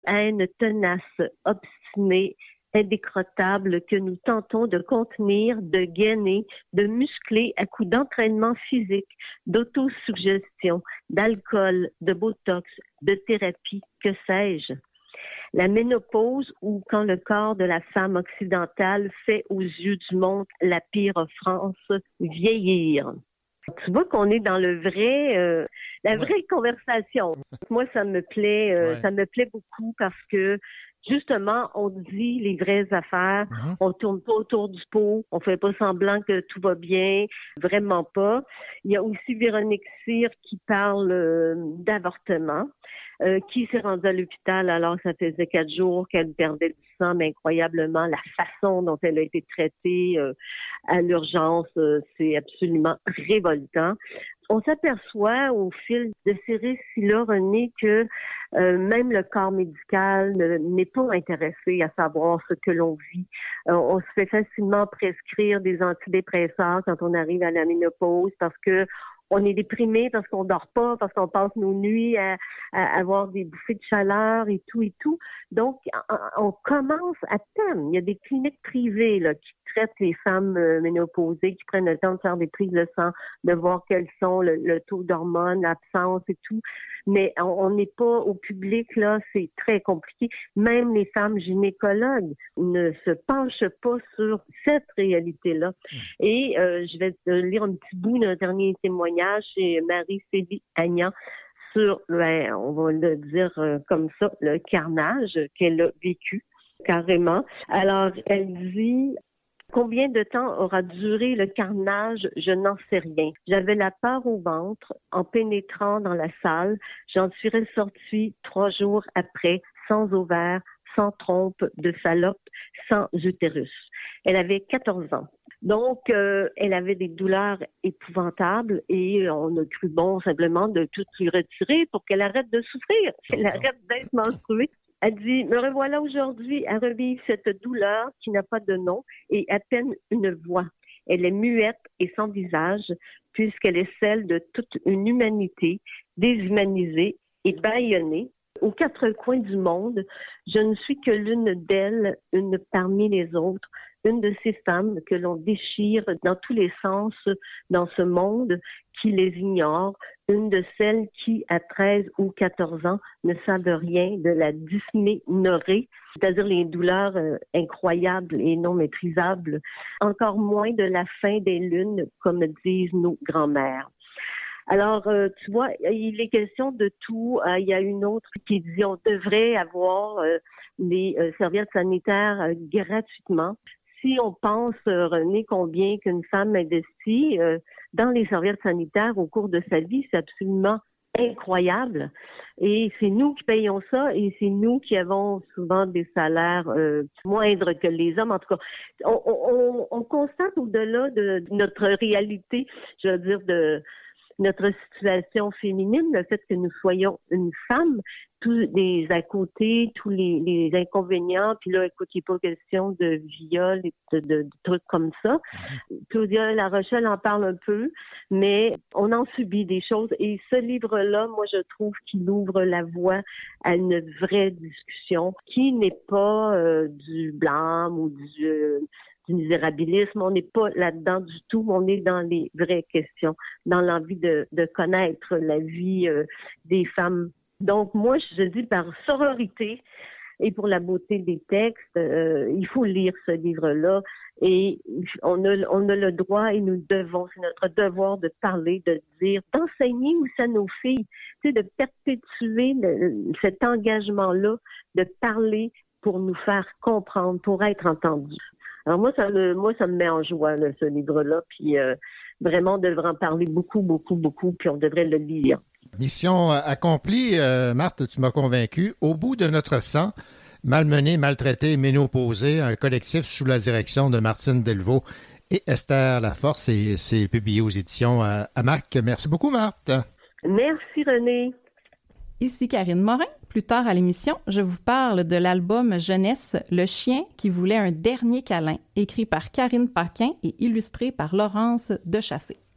haine tenace, obstinée, indécrottable que nous tentons de contenir, de gainer, de muscler à coups d'entraînement physique, d'autosuggestion, d'alcool, de botox, de thérapie, que sais-je. La ménopause, ou quand le corps de la femme occidentale fait aux yeux du monde la pire offense, vieillir. Tu vois qu'on est dans la vraie conversation. Moi, ça me plaît beaucoup parce que justement, on dit les vraies affaires, on tourne pas autour du pot, on fait pas semblant que tout va bien, vraiment pas. Il y a aussi Véronique Cyr qui parle d'avortement, qui s'est rendue à l'hôpital alors que ça faisait 4 jours qu'elle perdait du sang, mais incroyablement, la façon dont elle a été traitée à l'urgence, c'est absolument révoltant. On s'aperçoit au fil de ces récits-là, René, que même le corps médical n'est pas intéressé à savoir ce que l'on vit. On se fait facilement prescrire des antidépresseurs quand on arrive à la ménopause parce que on est déprimé, parce qu'on dort pas, parce qu'on passe nos nuits à avoir des bouffées de chaleur et tout et tout. Donc, on commence à peine. Il y a des cliniques privées là, qui traitent les femmes ménopausées, qui prennent le temps de faire des prises de sang, de voir quels sont le taux d'hormones, l'absence et tout. Mais on n'est pas au public, là, c'est très compliqué. Même les femmes gynécologues ne se penchent pas sur cette réalité-là. Et je vais te lire un petit bout d'un dernier témoignage chez Marie-Célie Agnan sur, on va le dire comme ça, le carnage qu'elle a vécu carrément. Alors, elle dit... Combien de temps aura duré le carnage? Je n'en sais rien. J'avais la peur au ventre en pénétrant dans la salle. J'en suis ressortie 3 jours après, sans ovaire, sans trompe de Fallope, sans utérus. Elle avait 14 ans. Donc, elle avait des douleurs épouvantables et on a cru bon simplement de tout lui retirer pour qu'elle arrête de souffrir, qu'elle arrête d'être menstruée. Elle dit, me revoilà aujourd'hui à revivre cette douleur qui n'a pas de nom et à peine une voix. Elle est muette et sans visage, puisqu'elle est celle de toute une humanité, déshumanisée et bâillonnée. Aux 4 coins du monde, je ne suis que l'une d'elles, une parmi les autres, une de ces femmes que l'on déchire dans tous les sens dans ce monde qui les ignore, une de celles qui, à 13 ou 14 ans, ne savent rien de la dysménorrhée, c'est-à-dire les douleurs incroyables et non maîtrisables, encore moins de la fin des lunes, comme disent nos grands-mères. Alors, tu vois, il est question de tout. Il y a une autre qui dit on devrait avoir les serviettes sanitaires gratuitement. Si on pense, René, combien qu'une femme investit dans les serviettes sanitaires au cours de sa vie, c'est absolument incroyable. Et c'est nous qui payons ça et c'est nous qui avons souvent des salaires moindres que les hommes. En tout cas, on constate au-delà de notre réalité, je veux dire, de notre situation féminine, le fait que nous soyons une femme, tous les à côté, tous les inconvénients, puis là, écoute, il n'est pas question de viol et de trucs comme ça. Claudia La Rochelle en parle un peu, mais on en subit des choses. Et ce livre-là, moi, je trouve qu'il ouvre la voie à une vraie discussion qui n'est pas du blâme ou du misérabilisme. On n'est pas là-dedans du tout. On est dans les vraies questions, dans l'envie de connaître la vie des femmes. Donc, moi, je dis par sororité et pour la beauté des textes, il faut lire ce livre-là et on a le droit et nous devons, c'est notre devoir de parler, de dire, d'enseigner aussi à nos filles, tu sais, de perpétuer cet engagement-là, de parler pour nous faire comprendre, pour être entendus. Alors moi, ça me met en joie, là, ce livre-là, puis vraiment, on devrait en parler beaucoup, beaucoup, beaucoup, puis on devrait le lire. Mission accomplie, Marthe, tu m'as convaincu. Au bout de notre sang, malmenés, maltraités, ménopausés, un collectif sous la direction de Martine Delvaux et Esther Laforce, et c'est publié aux éditions AMAC. Merci beaucoup, Marthe. Merci, René. Ici Karine Morin. Plus tard à l'émission, je vous parle de l'album jeunesse Le chien qui voulait un dernier câlin, écrit par Karine Paquin et illustré par Laurence Dechassé.